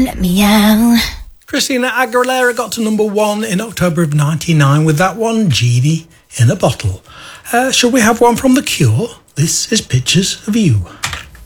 let me out. Christina Aguilera got to number 1 in October of 99 with that one, Genie in a Bottle. Shall we have one from The Cure? This is Pictures of You.